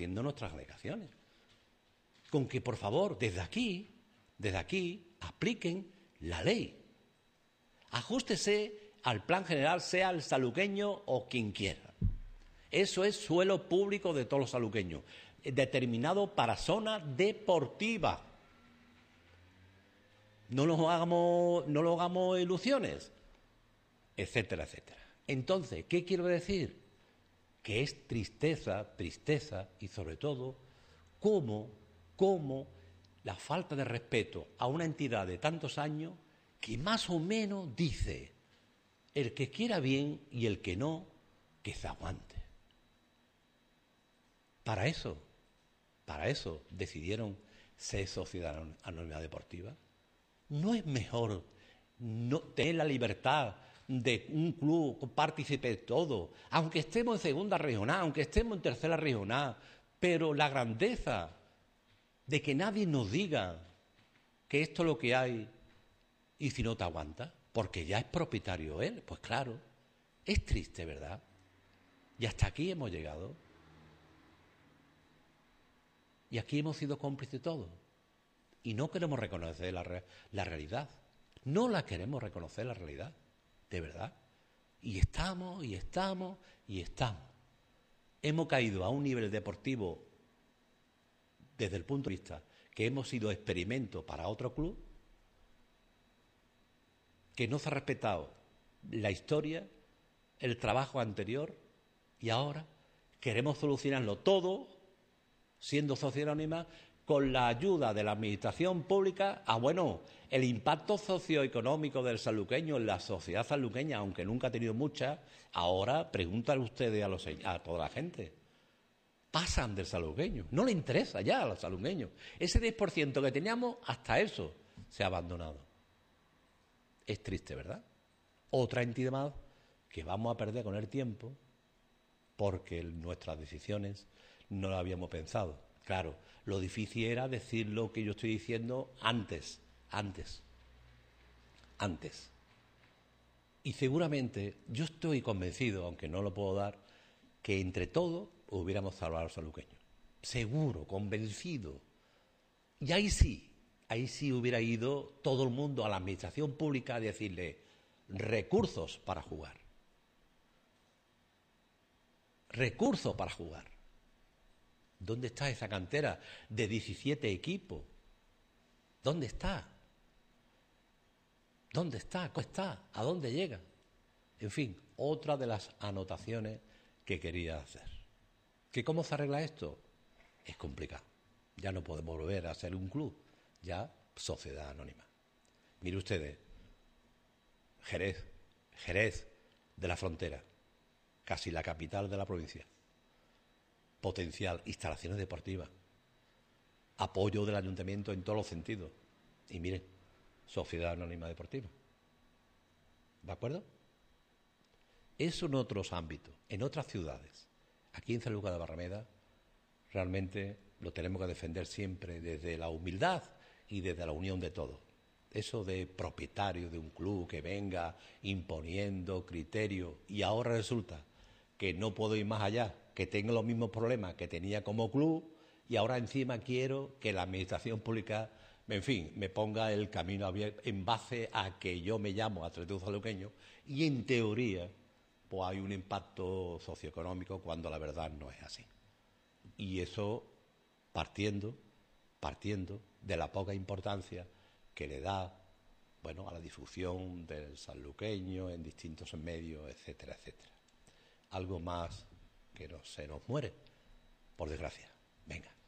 haciendo nuestras alegaciones. Con que, por favor, desde aquí, apliquen la ley. Ajústese al plan general, sea el saluqueño o quien quiera. Eso es suelo público de todos los saluqueños, determinado para zona deportiva. No nos hagamos ilusiones, etcétera, etcétera. Entonces, ¿qué quiero decir? Que es tristeza, y sobre todo, cómo la falta de respeto a una entidad de tantos años que más o menos dice, el que quiera bien y el que no, que se aguante. Para eso decidieron ser sociedad anónima deportiva. ¿No es mejor no tener la libertad de un club, partícipe de todo, aunque estemos en segunda regional, aunque estemos en tercera regional, pero la grandeza de que nadie nos diga que esto es lo que hay y si no te aguanta, porque ya es propietario él? Pues claro, es triste, ¿verdad? Y hasta aquí hemos llegado. Y aquí hemos sido cómplices todos. Y no queremos reconocer la realidad. No la queremos reconocer la realidad, de verdad. Y estamos. Hemos caído a un nivel deportivo, desde el punto de vista que hemos sido experimento para otro club, que no se ha respetado la historia, el trabajo anterior, y ahora queremos solucionarlo todo, siendo sociedad anónima, con la ayuda de la administración pública. El impacto socioeconómico del saluqueño en la sociedad saluqueña, aunque nunca ha tenido mucha, ahora pregúntale ustedes a toda la gente. Pasan del saluqueño, no le interesa ya a los saluqueños. Ese 10% que teníamos, hasta eso se ha abandonado. Es triste, ¿verdad? Otra entidad más que vamos a perder con el tiempo porque nuestras decisiones no las habíamos pensado. Claro, lo difícil era decir lo que yo estoy diciendo antes. Y seguramente, yo estoy convencido, aunque no lo puedo dar, que entre todos hubiéramos salvado a los saluqueños. Seguro, convencido. Y ahí sí hubiera ido todo el mundo a la administración pública a decirle recursos para jugar. Recursos para jugar. ¿Dónde está esa cantera de 17 equipos? ¿Dónde está? ¿Dónde está? ¿Cómo está? ¿A dónde llega? En fin, otra de las anotaciones que quería hacer. ¿Que cómo se arregla esto? Es complicado. Ya no podemos volver a ser un club, ya sociedad anónima. Mire ustedes, Jerez de la Frontera, casi la capital de la provincia. Potencial, instalaciones deportivas, apoyo del ayuntamiento en todos los sentidos. Y miren, sociedad anónima deportiva. ¿De acuerdo? Eso en otros ámbitos, en otras ciudades. Aquí en Sanlúcar de Barrameda realmente lo tenemos que defender siempre desde la humildad y desde la unión de todos. Eso de propietario de un club que venga imponiendo criterios y ahora resulta que no puedo ir más allá, que tengo los mismos problemas que tenía como club y ahora encima quiero que la administración pública, en fin, me ponga el camino abierto en base a que yo me llamo Atlético Sanluqueño y en teoría pues hay un impacto socioeconómico cuando la verdad no es así. Y eso partiendo de la poca importancia que le da, a la difusión del sanluqueño en distintos medios, etcétera, etcétera. Algo más que se nos muere, por desgracia. Venga.